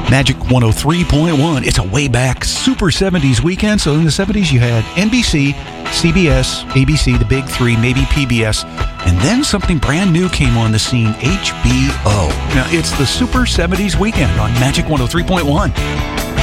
Magic 103.1. It's a way back Super 70s weekend. So in the 70s, you had NBC, CBS, ABC, the big three, maybe PBS. And then something brand new came on the scene, HBO. Now, it's the Super 70s weekend on Magic 103.1.